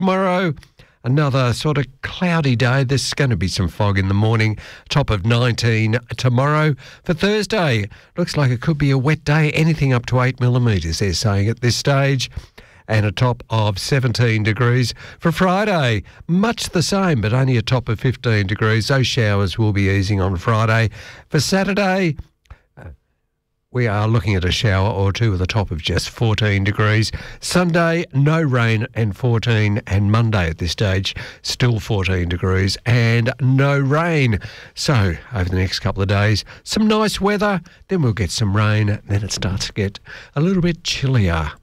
Tomorrow, another sort of cloudy day. There's going to be some fog in the morning. Top of 19 tomorrow. For Thursday, looks like it could be a wet day. Anything up to 8 millimetres, they're saying at this stage. And a top of 17 degrees. For Friday, much the same, but only a top of 15 degrees. Those showers will be easing on Friday. For Saturday, we are looking at a shower or two with a top of just 14 degrees. Sunday, no rain and 14. And Monday at this stage, still 14 degrees and no rain. So over the next couple of days, some nice weather. Then we'll get some rain. Then it starts to get a little bit chillier.